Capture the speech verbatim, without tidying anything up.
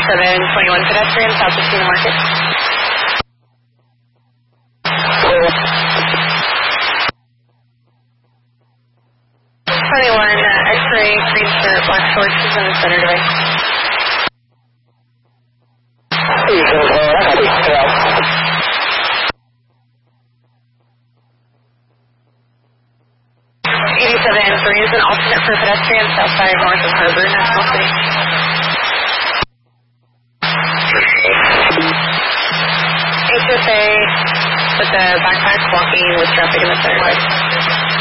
eighty-seven twenty-one pedestrian, south of Cena Market. twenty-one, uh, X-ray, green shirt, black shorts, is in the center device. eighty-seven three is an alternate for pedestrian, south side north of Harbor, National City. H S A with the backpack walking with traffic in the center device.